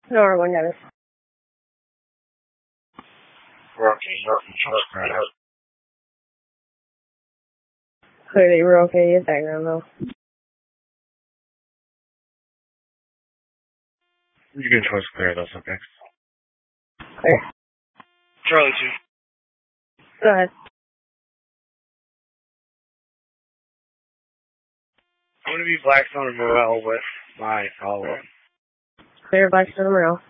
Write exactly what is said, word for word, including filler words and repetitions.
Nor one Dennis. We're okay. You're from Charlotte, right? Clearly, we're okay at background though. You can choice clear those subjects. Clear. Charlie two. Go ahead. I'm gonna be Blackstone and Morel with my follow-up. Clear Blackstone Morel.